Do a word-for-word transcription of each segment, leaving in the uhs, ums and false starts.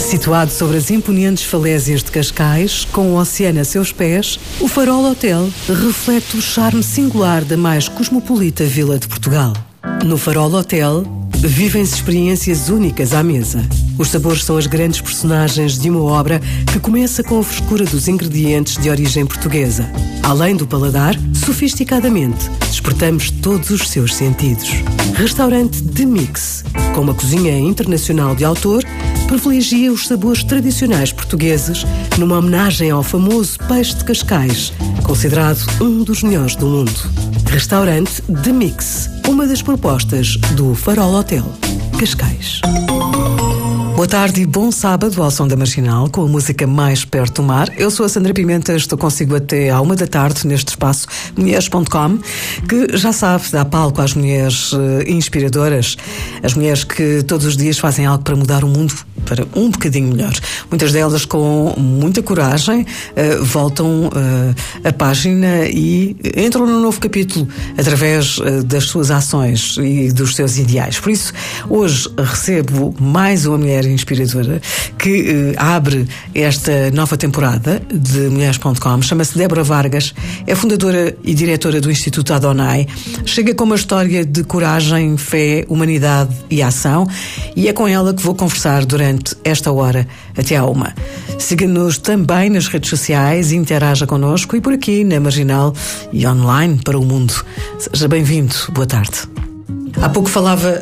Situado sobre as imponentes falésias de Cascais, com o oceano a seus pés, o Farol Hotel reflete o charme singular da mais cosmopolita vila de Portugal. No Farol Hotel, vivem-se experiências únicas à mesa. Os sabores são as grandes personagens de uma obra que começa com a frescura dos ingredientes de origem portuguesa. Além do paladar, sofisticadamente, despertamos todos os seus sentidos. Restaurante The Mix, com uma cozinha internacional de autor, privilegia os sabores tradicionais portugueses numa homenagem ao famoso peixe de Cascais, considerado um dos melhores do mundo. Restaurante The Mix, uma das propostas do Farol Hotel, Cascais. Boa tarde e bom sábado ao som da Marginal, com a música mais perto do mar. Eu sou a Sandra Pimenta, estou consigo até à uma da tarde neste espaço mulheres ponto com, que já sabe, dá palco às mulheres uh, inspiradoras, as mulheres que todos os dias fazem algo para mudar o mundo para um bocadinho melhor. Muitas delas com muita coragem uh, voltam uh, a página e entram num novo capítulo através uh, das suas ações e dos seus ideais. Por isso, hoje recebo mais uma mulher inspiradora que uh, abre esta nova temporada de mulheres ponto com. Chama-se Débora Vargas, é fundadora e diretora do Instituto Adonai. Chega com uma história de coragem, fé, humanidade e ação, e é com ela que vou conversar durante esta hora até à uma. Siga-nos também nas redes sociais, interaja connosco e por aqui na Marginal e online para o mundo. Seja bem-vindo, boa tarde. Há pouco falava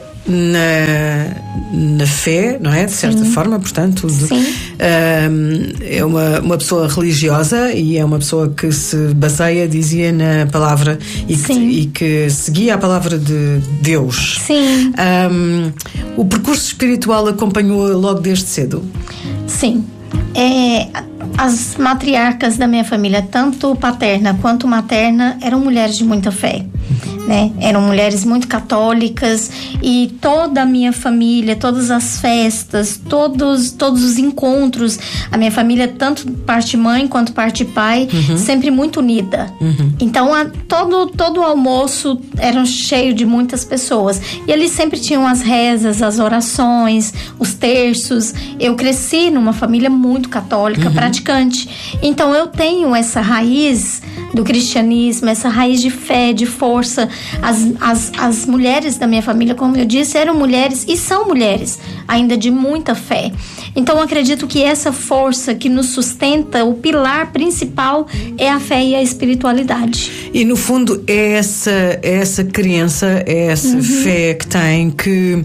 na, na fé, não é? De certa Sim. forma, portanto, de, Sim. Um, é uma, uma pessoa religiosa e é uma pessoa que se baseia, dizia, na palavra e que, e que seguia a palavra de Deus. Sim. Um, o percurso espiritual acompanhou logo desde cedo? Sim. É, as matriarcas da minha família, tanto paterna quanto materna, eram mulheres de muita fé. Né? Eram mulheres muito católicas e toda a minha família, todas as festas, todos, todos os encontros, a minha família, tanto parte mãe quanto parte pai, uhum. sempre muito unida. Uhum. Então, a, todo, todo o almoço era cheio de muitas pessoas. E eles sempre tinham as rezas, as orações, os terços. Eu cresci numa família muito católica, uhum. praticante. Então, eu tenho essa raiz do cristianismo, essa raiz de fé, de força. As, as, as mulheres da minha família, como eu disse, eram mulheres e são mulheres ainda de muita fé. Então eu acredito que essa força que nos sustenta, o pilar principal é a fé e a espiritualidade. E no fundo é essa, é essa crença, é essa uhum. fé que tem que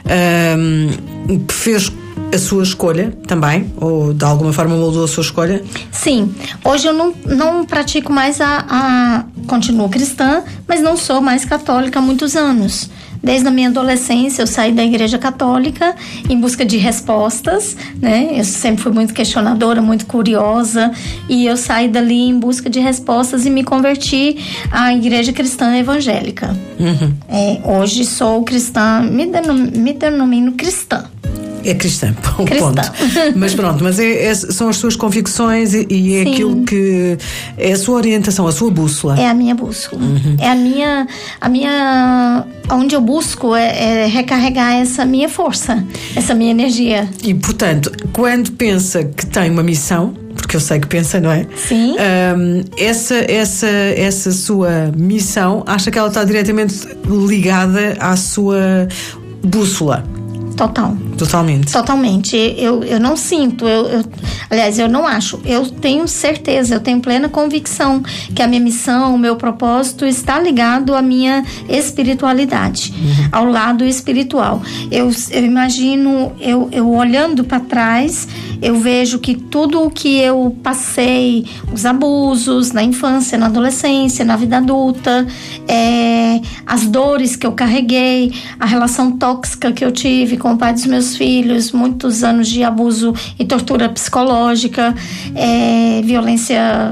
um, fez a sua escolha também, ou de alguma forma moldou a sua escolha? Sim, hoje eu não, não pratico mais a, a... continuo cristã, mas não sou mais católica há muitos anos. Desde a minha adolescência eu saí da igreja católica em busca de respostas, né? Eu sempre fui muito questionadora, muito curiosa, e eu saí dali em busca de respostas e me converti à igreja cristã evangélica. Uhum. É, hoje sou cristã, me denomino, me denomino cristã. É cristã, ponto. Cristã. Mas pronto, mas é, é, são as suas convicções e, e é Sim. aquilo que é a sua orientação, a sua bússola. É a minha bússola. Uhum. É a minha, a minha, onde eu busco é, é recarregar essa minha força, essa minha energia. E portanto, quando pensa que tem uma missão, porque eu sei que pensa, não é? Sim. Um, essa, essa, essa sua missão, acha que ela está diretamente ligada à sua bússola? Total. Totalmente. Totalmente. Eu, eu não sinto, eu, eu, aliás, eu não acho. Eu tenho certeza, eu tenho plena convicção que a minha missão, o meu propósito está ligado à minha espiritualidade, uhum. ao lado espiritual. Eu, eu imagino, eu, eu olhando para trás, eu vejo que tudo o que eu passei, os abusos na infância, na adolescência, na vida adulta, é, as dores que eu carreguei, a relação tóxica que eu tive com o pai dos meus filhos, muitos anos de abuso e tortura psicológica, é, violência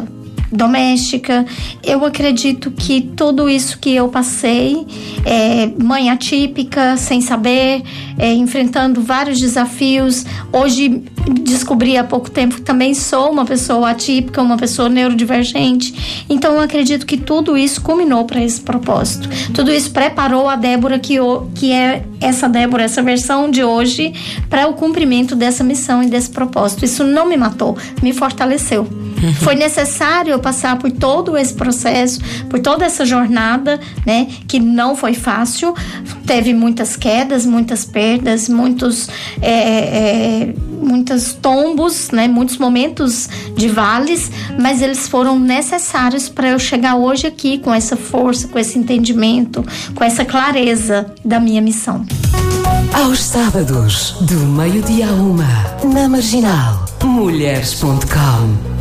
doméstica. Eu acredito que tudo isso que eu passei, é, mãe atípica, sem saber, é, enfrentando vários desafios. Hoje descobri há pouco tempo que também sou uma pessoa atípica, uma pessoa neurodivergente. Então eu acredito que tudo isso culminou para esse propósito. Tudo isso preparou a Débora que, que é essa Débora, essa versão de hoje, para o cumprimento dessa missão e desse propósito. Isso não me matou, me fortaleceu. Uhum. Foi necessário eu passar por todo esse processo, por toda essa jornada, né, que não foi fácil. Teve muitas quedas, muitas perdas, muitos, é, é, muitos tombos, né, muitos momentos de vales, mas eles foram necessários para eu chegar hoje aqui com essa força, com esse entendimento, com essa clareza da minha missão. Aos sábados, do meio-dia a uma, na Marginal, mulheres ponto com.